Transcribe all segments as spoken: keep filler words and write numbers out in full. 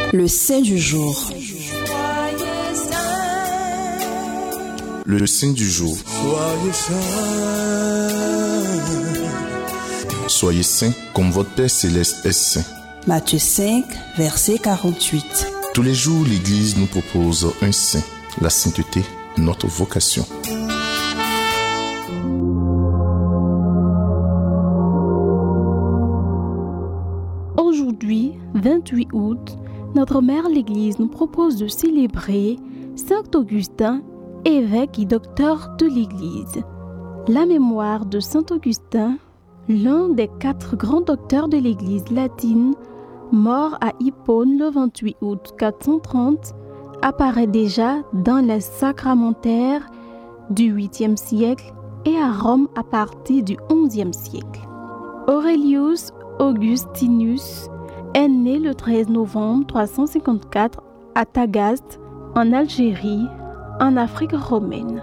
Le saint du jour. Le saint du jour. Soyez saints. Soyez saints comme votre Père Céleste est saint. Matthieu cinq, verset quarante-huit. Tous les jours, l'Église nous propose un saint. La sainteté, notre vocation. Aujourd'hui, vingt-huit août, notre mère l'Église nous propose de célébrer Saint Augustin, évêque et docteur de l'Église. La mémoire de Saint Augustin, l'un des quatre grands docteurs de l'Église latine, mort à Hippone le vingt-huit août quatre cent trente, apparaît déjà dans les sacramentaires du huitième siècle et à Rome à partir du onzième siècle. Aurelius Augustinus est né le treize novembre trois cent cinquante-quatre à Tagaste, en Algérie, en Afrique romaine.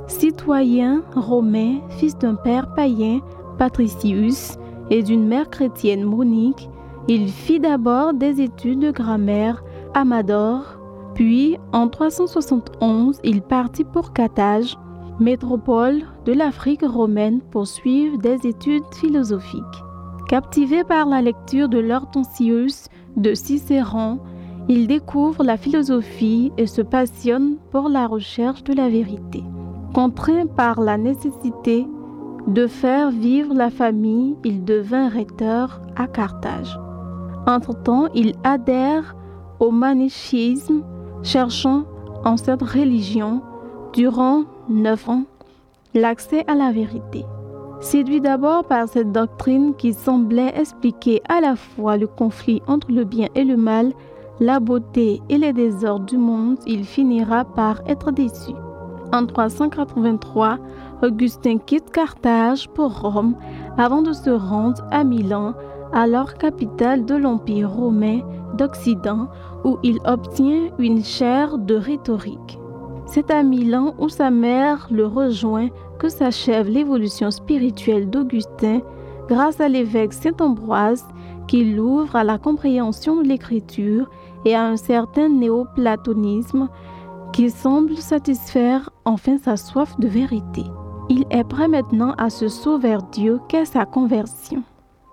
Citoyen romain, fils d'un père païen, Patricius, et d'une mère chrétienne, Monique, il fit d'abord des études de grammaire à Mador, puis en trois cent soixante et onze, il partit pour Carthage, métropole de l'Afrique romaine, pour suivre des études philosophiques. Captivé par la lecture de l'Hortensius de Cicéron, il découvre la philosophie et se passionne pour la recherche de la vérité. Contraint par la nécessité de faire vivre la famille, il devint recteur à Carthage. Entre-temps, il adhère au manichéisme, cherchant en cette religion, durant neuf ans, l'accès à la vérité. Séduit d'abord par cette doctrine qui semblait expliquer à la fois le conflit entre le bien et le mal, la beauté et les désordres du monde, il finira par être déçu. En trois cent quatre-vingt-trois, Augustin quitte Carthage pour Rome avant de se rendre à Milan, alors capitale de l'Empire romain d'Occident, où il obtient une chaire de rhétorique. C'est à Milan où sa mère le rejoint que s'achève l'évolution spirituelle d'Augustin grâce à l'évêque Saint-Ambroise qui l'ouvre à la compréhension de l'écriture et à un certain néoplatonisme qui semble satisfaire enfin sa soif de vérité. Il est prêt maintenant à se sauver vers Dieu qu'est sa conversion.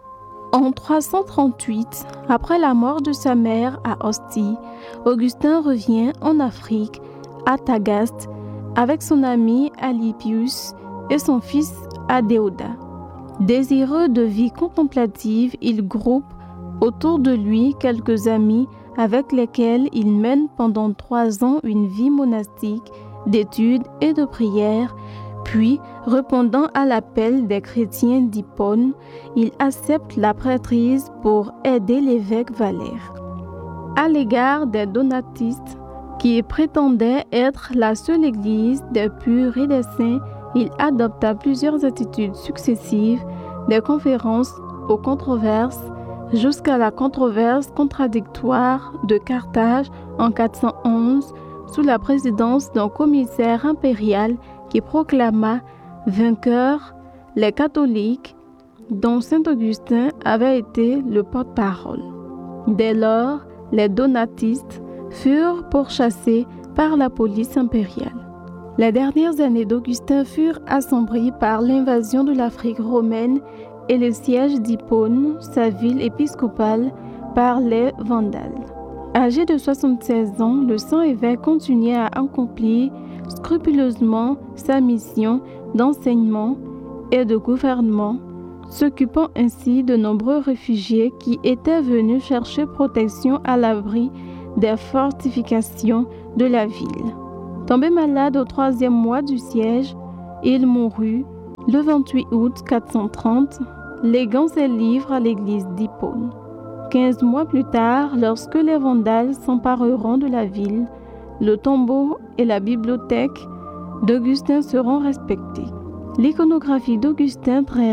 En trois cent trente-huit, après la mort de sa mère à Ostie, Augustin revient en Afrique, à Tagaste, avec son ami Alypius et son fils Adéoda. Désireux de vie contemplative, il groupe autour de lui quelques amis avec lesquels il mène pendant trois ans une vie monastique d'études et de prière. Puis, répondant à l'appel des chrétiens d'Hippone, il accepte la prêtrise pour aider l'évêque Valère. À l'égard des donatistes, qui prétendaient être la seule église des purs et des saints, il adopta plusieurs attitudes successives, des conférences aux controverses, jusqu'à la controverse contradictoire de Carthage en quatre cent onze, sous la présidence d'un commissaire impérial qui proclama vainqueurs les catholiques, dont saint Augustin avait été le porte-parole. Dès lors, les donatistes furent pourchassés par la police impériale. Les dernières années d'Augustin furent assombries par l'invasion de l'Afrique romaine et le siège d'Hippone, sa ville épiscopale, par les Vandales. Âgé de soixante-seize ans, le saint évêque continuait à accomplir scrupuleusement sa mission d'enseignement et de gouvernement, s'occupant ainsi de nombreux réfugiés qui étaient venus chercher protection à l'abri des fortifications de la ville. Tombé malade au troisième mois du siège, il mourut le vingt-huit août quatre cent trente, léguant ses livres à l'église d'Hippone. Quinze mois plus tard, lorsque les Vandales s'empareront de la ville, le tombeau et la bibliothèque d'Augustin seront respectés. L'iconographie d'Augustin, très